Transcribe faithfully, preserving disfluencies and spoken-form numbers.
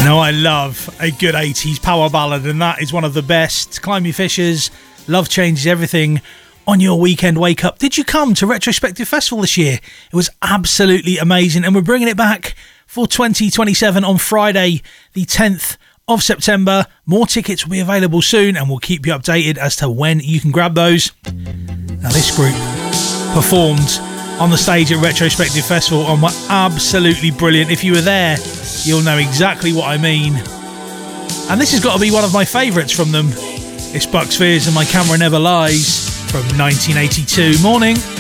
Now I love a good eighties power ballad, and that is one of the best. Climby Fishers, Love Changes Everything on your weekend wake up. Did you come to Retrospective Festival this year? It was absolutely amazing, and we're bringing it back for twenty twenty-seven on Friday the tenth of September. More tickets will be available soon, and we'll keep you updated as to when you can grab those. Now this group performed on the stage at Retrospective Festival and were absolutely brilliant. If you were there, you'll know exactly what I mean. And this has got to be one of my favourites from them. It's Bucks Fizz and My Camera Never Lies from nineteen eighty-two. Morning.